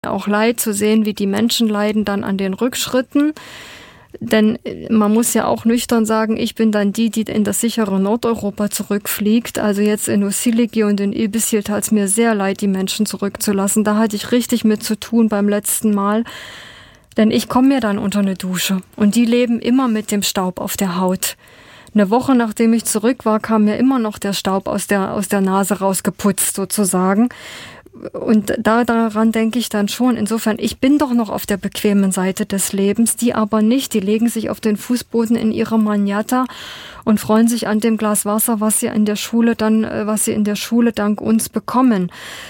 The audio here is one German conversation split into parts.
auch leid zu sehen, wie die Menschen leiden dann an den Rückschritten. Denn man muss ja auch nüchtern sagen, ich bin dann die in das sichere Nordeuropa zurückfliegt. Also jetzt in Usiligi und in Ilbisil tat es mir sehr leid, die Menschen zurückzulassen. Da hatte ich richtig mit zu tun beim letzten Mal. Denn ich komme mir dann unter eine Dusche. Und die leben immer mit dem Staub auf der Haut. Eine Woche nachdem ich zurück war, kam mir immer noch der Staub aus der Nase rausgeputzt sozusagen. Und daran denke ich dann schon. Insofern, ich bin doch noch auf der bequemen Seite des Lebens, die aber nicht. Die legen sich auf den Fußboden in ihre Manjata und freuen sich an dem Glas Wasser, was sie in der Schule dank uns bekommen.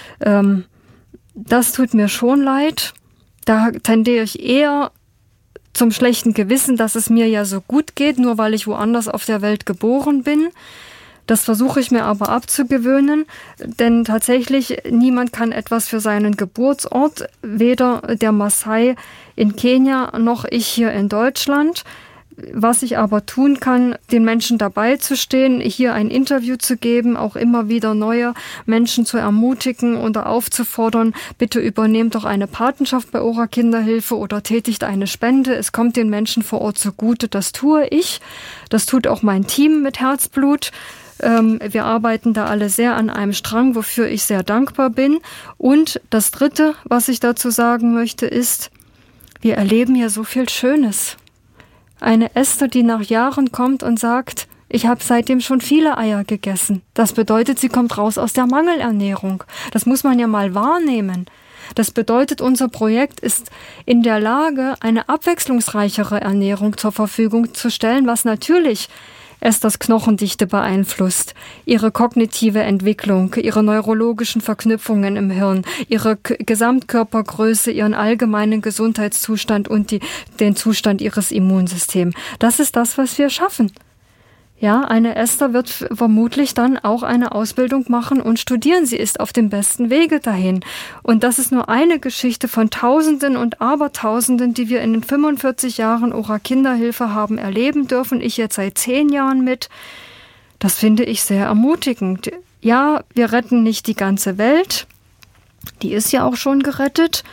Das tut mir schon leid. Da tendiere ich eher zum schlechten Gewissen, dass es mir ja so gut geht, nur weil ich woanders auf der Welt geboren bin. Das versuche ich mir aber abzugewöhnen, denn tatsächlich niemand kann etwas für seinen Geburtsort, weder der Maasai in Kenia noch ich hier in Deutschland. Was ich aber tun kann, den Menschen dabei zu stehen, hier ein Interview zu geben, auch immer wieder neue Menschen zu ermutigen oder aufzufordern, bitte übernehmt doch eine Patenschaft bei Ora Kinderhilfe oder tätigt eine Spende. Es kommt den Menschen vor Ort zugute. Das tue ich. Das tut auch mein Team mit Herzblut. Wir arbeiten da alle sehr an einem Strang, wofür ich sehr dankbar bin. Und das Dritte, was ich dazu sagen möchte, ist, wir erleben ja so viel Schönes. Eine Esther, die nach Jahren kommt und sagt, ich habe seitdem schon viele Eier gegessen. Das bedeutet, sie kommt raus aus der Mangelernährung. Das muss man ja mal wahrnehmen. Das bedeutet, unser Projekt ist in der Lage, eine abwechslungsreichere Ernährung zur Verfügung zu stellen, was natürlich Esthers Knochendichte beeinflusst, ihre kognitive Entwicklung, ihre neurologischen Verknüpfungen im Hirn, ihre Gesamtkörpergröße, ihren allgemeinen Gesundheitszustand und den Zustand ihres Immunsystems. Das ist das, was wir schaffen. Ja, eine Esther wird vermutlich dann auch eine Ausbildung machen und studieren. Sie ist auf dem besten Wege dahin. Und das ist nur eine Geschichte von Tausenden und Abertausenden, die wir in den 45 Jahren Ora Kinderhilfe haben erleben dürfen. Ich jetzt seit 10 Jahren mit. Das finde ich sehr ermutigend. Ja, wir retten nicht die ganze Welt. Die ist ja auch schon gerettet.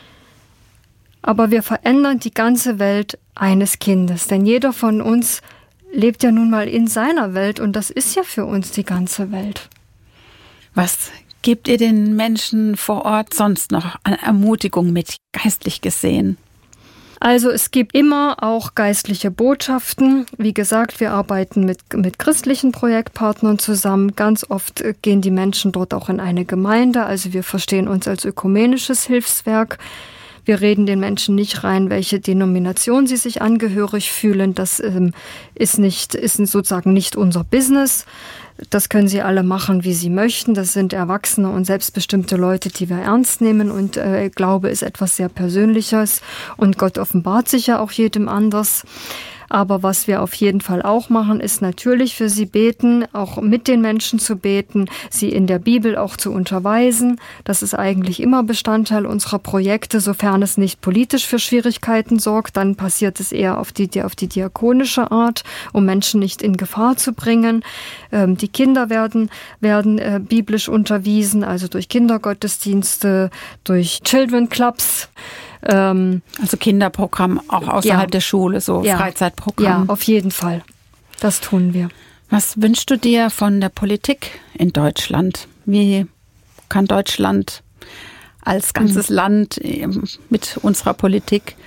Aber wir verändern die ganze Welt eines Kindes. Denn jeder von uns lebt ja nun mal in seiner Welt und das ist ja für uns die ganze Welt. Was gebt ihr den Menschen vor Ort sonst noch an Ermutigung mit, geistlich gesehen? Also es gibt immer auch geistliche Botschaften. Wie gesagt, wir arbeiten mit christlichen Projektpartnern zusammen. Ganz oft gehen die Menschen dort auch in eine Gemeinde. Also wir verstehen uns als ökumenisches Hilfswerk. Wir reden den Menschen nicht rein, welche Denomination sie sich angehörig fühlen. Das ist sozusagen nicht unser Business. Das können sie alle machen, wie sie möchten. Das sind erwachsene und selbstbestimmte Leute, die wir ernst nehmen. Und Glaube ist etwas sehr Persönliches. Und Gott offenbart sich ja auch jedem anders. Aber was wir auf jeden Fall auch machen, ist natürlich für sie beten, auch mit den Menschen zu beten, sie in der Bibel auch zu unterweisen. Das ist eigentlich immer Bestandteil unserer Projekte, sofern es nicht politisch für Schwierigkeiten sorgt. Dann passiert es eher auf die diakonische Art, um Menschen nicht in Gefahr zu bringen. Die Kinder werden biblisch unterwiesen, also durch Kindergottesdienste, durch Children Clubs. Also Kinderprogramm auch außerhalb der Schule, so Freizeitprogramm. Ja, auf jeden Fall. Das tun wir. Was wünschst du dir von der Politik in Deutschland? Wie kann Deutschland als ganzes Land mit unserer Politik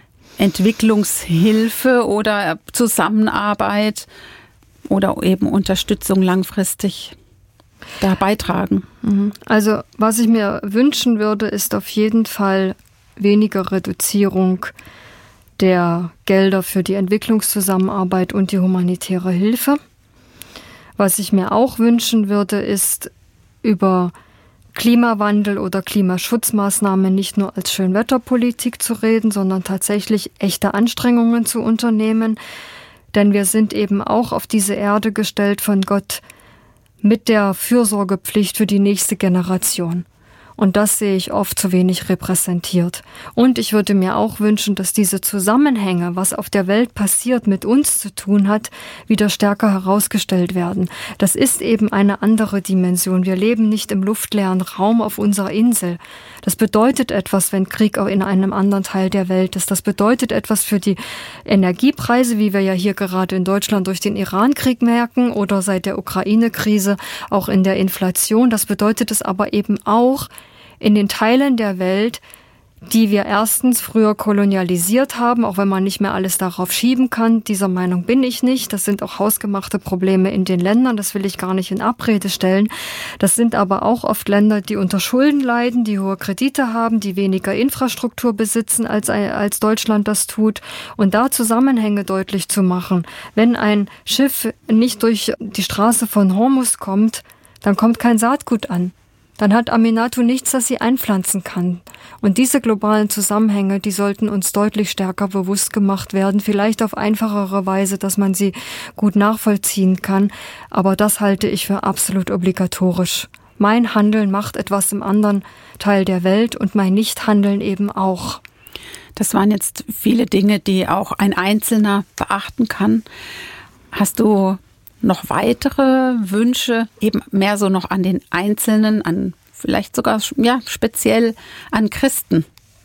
Entwicklungshilfe oder Zusammenarbeit oder eben Unterstützung langfristig da beitragen? Also was ich mir wünschen würde, ist auf jeden Fall weniger Reduzierung der Gelder für die Entwicklungszusammenarbeit und die humanitäre Hilfe. Was ich mir auch wünschen würde, ist über Klimawandel oder Klimaschutzmaßnahmen nicht nur als Schönwetterpolitik zu reden, sondern tatsächlich echte Anstrengungen zu unternehmen. Denn wir sind eben auch auf diese Erde gestellt von Gott mit der Fürsorgepflicht für die nächste Generation. Und das sehe ich oft zu wenig repräsentiert. Und ich würde mir auch wünschen, dass diese Zusammenhänge, was auf der Welt passiert, mit uns zu tun hat, wieder stärker herausgestellt werden. Das ist eben eine andere Dimension. Wir leben nicht im luftleeren Raum auf unserer Insel. Das bedeutet etwas, wenn Krieg auch in einem anderen Teil der Welt ist. Das bedeutet etwas für die Energiepreise, wie wir ja hier gerade in Deutschland durch den Iran-Krieg merken oder seit der Ukraine-Krise auch in der Inflation. Das bedeutet es aber eben auch in den Teilen der Welt, die wir erstens früher kolonialisiert haben, auch wenn man nicht mehr alles darauf schieben kann. Dieser Meinung bin ich nicht. Das sind auch hausgemachte Probleme in den Ländern. Das will ich gar nicht in Abrede stellen. Das sind aber auch oft Länder, die unter Schulden leiden, die hohe Kredite haben, die weniger Infrastruktur besitzen, als Deutschland das tut. Und da Zusammenhänge deutlich zu machen. Wenn ein Schiff nicht durch die Straße von Hormuz kommt, dann kommt kein Saatgut an. Dann hat Aminatou nichts, das sie einpflanzen kann. Und diese globalen Zusammenhänge, die sollten uns deutlich stärker bewusst gemacht werden. Vielleicht auf einfachere Weise, dass man sie gut nachvollziehen kann. Aber das halte ich für absolut obligatorisch. Mein Handeln macht etwas im anderen Teil der Welt und mein Nichthandeln eben auch. Das waren jetzt viele Dinge, die auch ein Einzelner beachten kann. Hast du noch weitere Wünsche, eben mehr so noch an den Einzelnen, an vielleicht sogar speziell an Christen?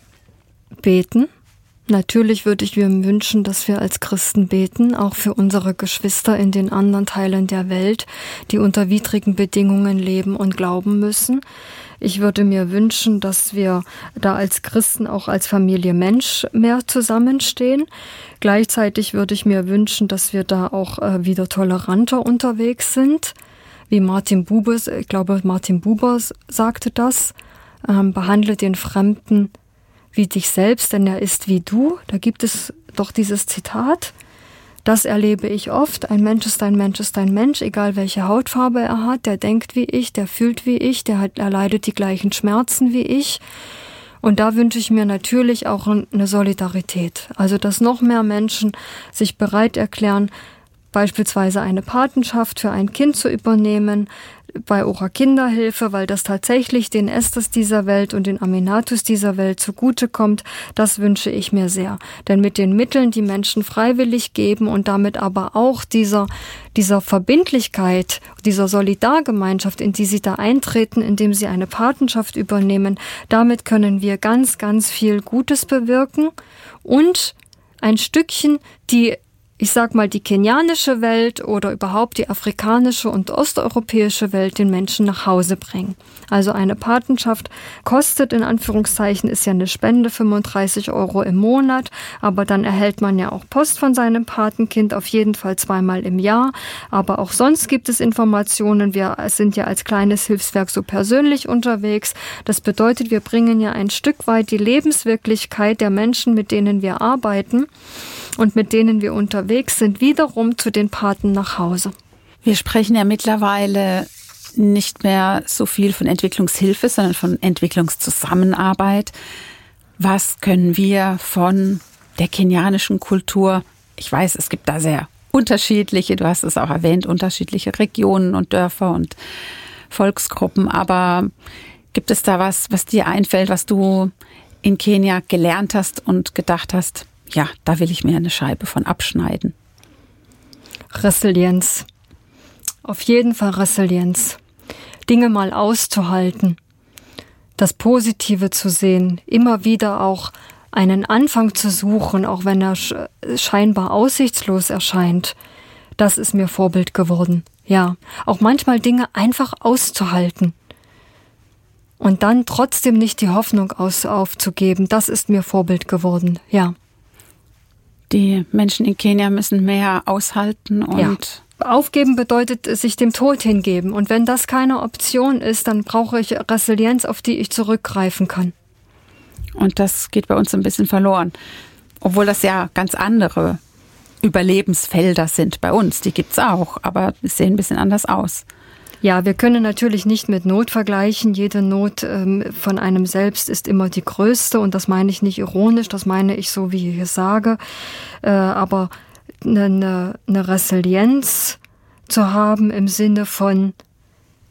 Beten. Natürlich würde ich mir wünschen, dass wir als Christen beten, auch für unsere Geschwister in den anderen Teilen der Welt, die unter widrigen Bedingungen leben und glauben müssen. Ich würde mir wünschen, dass wir da als Christen auch als Familie Mensch mehr zusammenstehen. Gleichzeitig würde ich mir wünschen, dass wir da auch wieder toleranter unterwegs sind. Wie Martin Buber, ich glaube Martin Buber sagte das, behandle den Fremden wie dich selbst, denn er ist wie du. Da gibt es doch dieses Zitat. Das erlebe ich oft. Ein Mensch ist ein Mensch ist ein Mensch, egal welche Hautfarbe er hat. Der denkt wie ich, der fühlt wie ich, er leidet die gleichen Schmerzen wie ich. Und da wünsche ich mir natürlich auch eine Solidarität. Also, dass noch mehr Menschen sich bereit erklären, beispielsweise eine Patenschaft für ein Kind zu übernehmen, bei Ora Kinderhilfe, weil das tatsächlich den Esthers dieser Welt und den Aminatus dieser Welt zugutekommt, das wünsche ich mir sehr. Denn mit den Mitteln, die Menschen freiwillig geben und damit aber auch dieser Verbindlichkeit, dieser Solidargemeinschaft, in die sie da eintreten, indem sie eine Patenschaft übernehmen, damit können wir ganz, ganz viel Gutes bewirken und ein Stückchen die kenianische Welt oder überhaupt die afrikanische und osteuropäische Welt den Menschen nach Hause bringen. Also eine Patenschaft kostet, in Anführungszeichen, ist ja eine Spende, 35 € im Monat, aber dann erhält man ja auch Post von seinem Patenkind, auf jeden Fall 2-mal im Jahr. Aber auch sonst gibt es Informationen. Wir sind ja als kleines Hilfswerk so persönlich unterwegs. Das bedeutet, wir bringen ja ein Stück weit die Lebenswirklichkeit der Menschen, mit denen wir arbeiten und mit denen wir unterwegs sind, wiederum zu den Paten nach Hause. Wir sprechen ja mittlerweile nicht mehr so viel von Entwicklungshilfe, sondern von Entwicklungszusammenarbeit. Was können wir von der kenianischen Kultur, ich weiß, es gibt da sehr unterschiedliche, du hast es auch erwähnt, unterschiedliche Regionen und Dörfer und Volksgruppen, aber gibt es da was dir einfällt, was du in Kenia gelernt hast und gedacht hast, ja, da will ich mir eine Scheibe von abschneiden? Resilienz. Auf jeden Fall Resilienz. Dinge mal auszuhalten. Das Positive zu sehen. Immer wieder auch einen Anfang zu suchen, auch wenn er scheinbar aussichtslos erscheint. Das ist mir Vorbild geworden. Ja, auch manchmal Dinge einfach auszuhalten. Und dann trotzdem nicht die Hoffnung aufzugeben. Das ist mir Vorbild geworden. Ja. Die Menschen in Kenia müssen mehr aushalten und ja. Aufgeben bedeutet sich dem Tod hingeben. Und wenn das keine Option ist, dann brauche ich Resilienz, auf die ich zurückgreifen kann. Und das geht bei uns ein bisschen verloren. Obwohl das ja ganz andere Überlebensfelder sind bei uns. Die gibt's auch, aber es sehen ein bisschen anders aus. Ja, wir können natürlich nicht mit Not vergleichen. Jede Not von einem selbst ist immer die größte. Und das meine ich nicht ironisch, das meine ich so, wie ich es sage. Aber eine Resilienz zu haben im Sinne von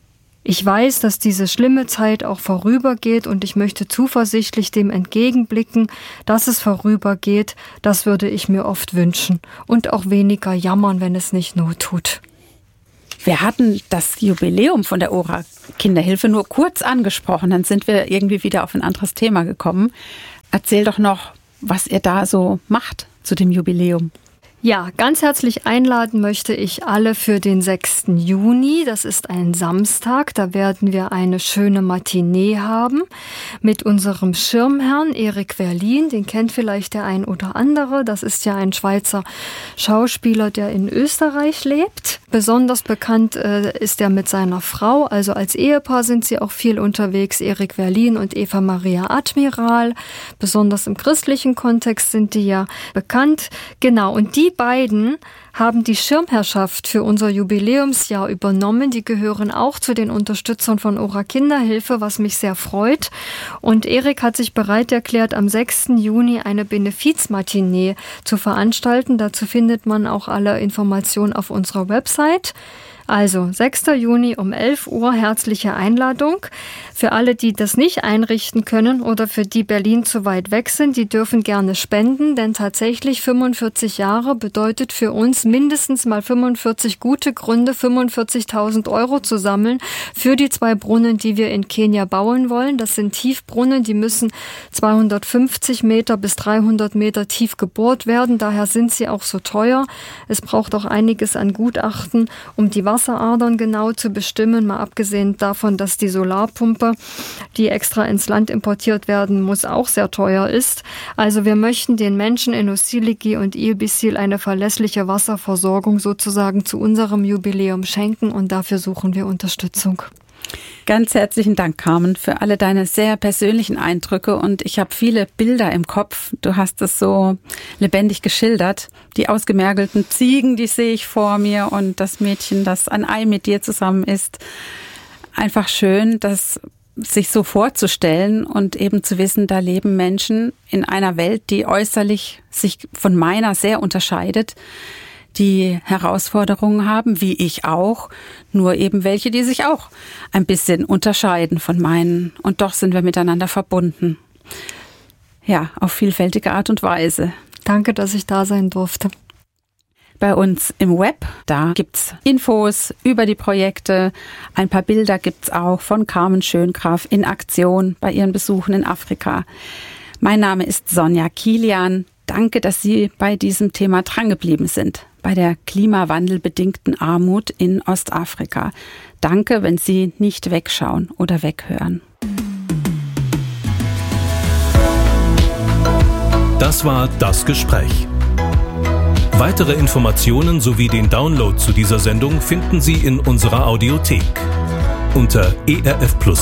Ich weiß, dass diese schlimme Zeit auch vorübergeht und ich möchte zuversichtlich dem entgegenblicken, dass es vorübergeht. Das würde ich mir oft wünschen. Und auch weniger jammern, wenn es nicht not tut. Wir hatten das Jubiläum von der ORA Kinderhilfe nur kurz angesprochen. Dann sind wir irgendwie wieder auf ein anderes Thema gekommen. Erzähl doch noch, was ihr da so macht zu dem Jubiläum. Ja, ganz herzlich einladen möchte ich alle für den 6. Juni. Das ist ein Samstag. Da werden wir eine schöne Matinee haben mit unserem Schirmherrn Erik Werlin. Den kennt vielleicht der ein oder andere. Das ist ja ein Schweizer Schauspieler, der in Österreich lebt. Besonders bekannt ist er mit seiner Frau. Also als Ehepaar sind sie auch viel unterwegs. Erik Werlin und Eva Maria Admiral. Besonders im christlichen Kontext sind die ja bekannt. Genau, und die beiden haben die Schirmherrschaft für unser Jubiläumsjahr übernommen. Die gehören auch zu den Unterstützern von ORA Kinderhilfe, was mich sehr freut. Und Erik hat sich bereit erklärt, am 6. Juni eine Benefizmatinee zu veranstalten. Dazu findet man auch alle Informationen auf unserer Website. Also 6. Juni um 11 Uhr, herzliche Einladung. Für alle, die das nicht einrichten können oder für die Berlin zu weit weg sind, die dürfen gerne spenden, denn tatsächlich 45 Jahre bedeutet für uns mindestens mal 45 gute Gründe, 45.000 € zu sammeln für die 2 Brunnen, die wir in Kenia bauen wollen. Das sind Tiefbrunnen, die müssen 250 Meter bis 300 Meter tief gebohrt werden. Daher sind sie auch so teuer. Es braucht auch einiges an Gutachten, um die Wasseradern genau zu bestimmen, mal abgesehen davon, dass die Solarpumpe, die extra ins Land importiert werden muss, auch sehr teuer ist. Also wir möchten den Menschen in Osiligi und Ilbisil eine verlässliche Wasserversorgung sozusagen zu unserem Jubiläum schenken und dafür suchen wir Unterstützung. Ganz herzlichen Dank, Carmen, für alle deine sehr persönlichen Eindrücke und ich habe viele Bilder im Kopf. Du hast es so lebendig geschildert. Die ausgemergelten Ziegen, die sehe ich vor mir und das Mädchen, das ein Ei mit dir zusammen isst. Einfach schön, das sich so vorzustellen und eben zu wissen, da leben Menschen in einer Welt, die äußerlich sich von meiner sehr unterscheidet, die Herausforderungen haben, wie ich auch, nur eben welche, die sich auch ein bisschen unterscheiden von meinen. Und doch sind wir miteinander verbunden. Ja, auf vielfältige Art und Weise. Danke, dass ich da sein durfte. Bei uns im Web, da gibt's Infos über die Projekte. Ein paar Bilder gibt's auch von Carmen Schöngraf in Aktion bei ihren Besuchen in Afrika. Mein Name ist Sonja Kilian. Danke, dass Sie bei diesem Thema drangeblieben sind, bei der klimawandelbedingten Armut in Ostafrika. Danke, wenn Sie nicht wegschauen oder weghören. Das war das Gespräch. Weitere Informationen sowie den Download zu dieser Sendung finden Sie in unserer Audiothek unter erfplus.org.